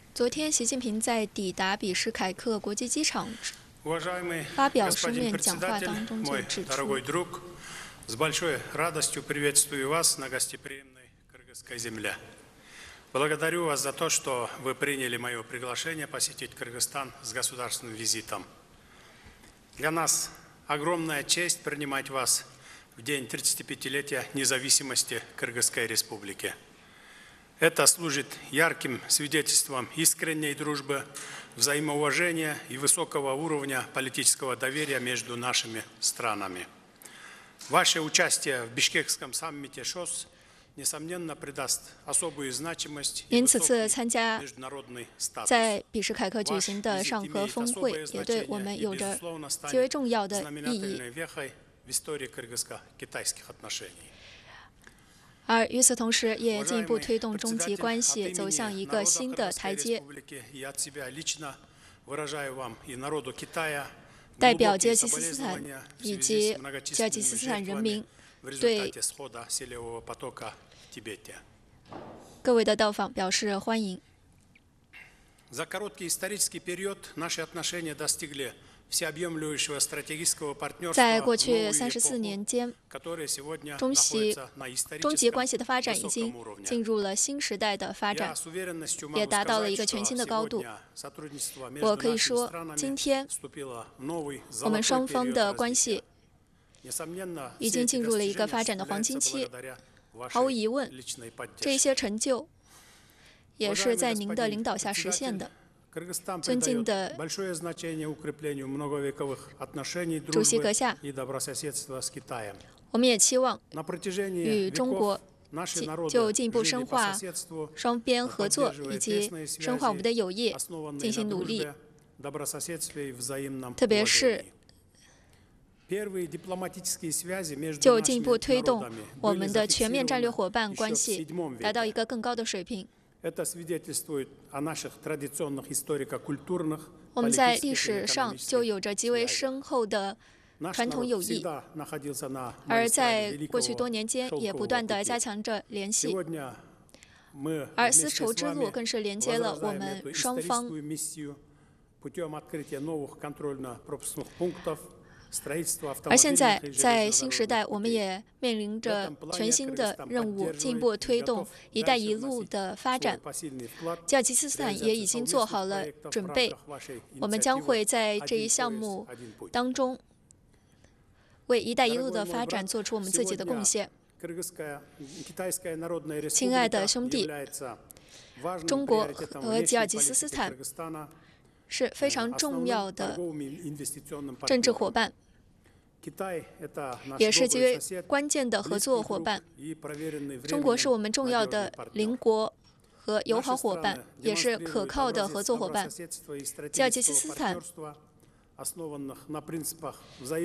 昨天，习近平在抵达比什凯克国际机场发表书面讲话当中就指出， с большой радостью приветствую вас на гостеприимной кыргызской земле. Благодарю вас за то, что вы приняли мое приглашение посетить Кыргызстан с государственным визитом. Для нас огромная честь принимать вас в день 35-летия независимости Кыргызской Республики. Это служит ярким свидетельством искренней дружбы, взаимоуважения и высокого уровня политического доверия между нашими странами. Ваше участие в Бишкекском саммите ШОС несомненно придаст особую значимость и высокий международный статус. 在比什凯克举行的上合峰会也对我们有着极为重要的意义。 в истории кыргызско-китайских отношений. 而与此同时，也进一步推动中吉关系走向一个新的台阶。代表吉尔吉斯斯坦以及吉尔吉斯斯坦人民对各位的到访表示欢迎。 За короткий исторический период наши отношения достигли 在过去34年间，中吉关系的发展已经进入了新时代的发展，也达到了一个全新的高度。我可以说，今天我们双方的关系已经进入了一个发展的黄金期。毫无疑问，这一些成就也是在您的领导下实现的。尊敬的主席阁下，我们也期望与中国就进一步深化双边合作以及深化我们的友谊进行努力，特别是就进一步推动我们的全面战略伙伴关系达到一个更高的水平。我们在历史上就有着极为深厚的传统友谊，而在过去多年间也不断地加强着联系，而丝绸之路更是连接了我们双方。而现在，在新时代，我们也面临着全新的任务，进一步推动“一带一路”的发展。吉尔吉斯斯坦也已经做好了准备，我们将会在这一项目当中为“一带一路”的发展做出我们自己的贡献。亲爱的兄弟，中国和吉尔吉斯斯坦是非常重要的政治伙伴，也是极为关键的合作伙伴。中国是我们重要的邻国和友好伙伴，也是可靠的合作伙伴。吉尔吉斯斯坦